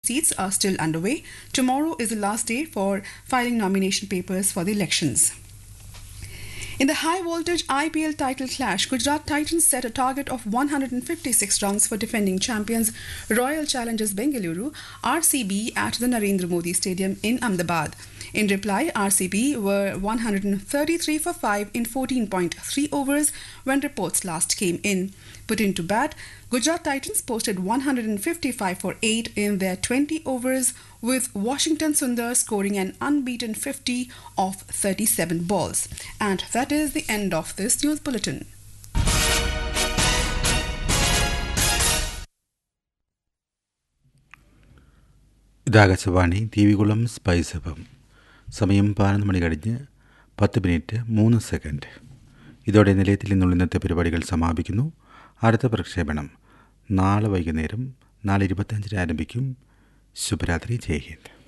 seats are still underway. Tomorrow is the last day for filing nomination papers for the elections. In the high-voltage IPL title clash, Gujarat Titans set a target of 156 runs for defending champions Royal Challengers Bengaluru (RCB) at the Narendra Modi Stadium in Ahmedabad. In reply, RCB were 133 for 5 in 14.3 overs when reports last came in. Put into bat, Gujarat Titans posted 155 for 8 in their 20 overs, with Washington Sundar scoring an unbeaten 50 off 37 balls. And that is the end of this news bulletin. ഇതാകാശവാണി Devikulam spice FM. സമയം 11 മണി കഴിഞ്ഞ് 10 minute 3 second. ഇതോടെ നിലയത്തിൽ നിന്നുള്ള ഇന്നത്തെ പരിപാടികൾ സമാപിക്കുന്നു. അടുത്ത പ്രക്ഷേപണം നാളെ വൈകുന്നേരം 4:25 ആരംഭിക്കും. ശുഭരാത്രി. ജയ് ഹിന്ദ്.